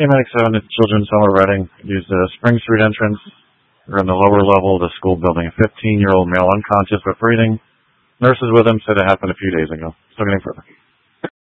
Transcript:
Medic 7 at Children's Home of Reading used the Spring Street entrance. We're in the lower level of the school building. A 15-year-old male unconscious but breathing. Nurses with him said it happened a few days ago. Still getting further.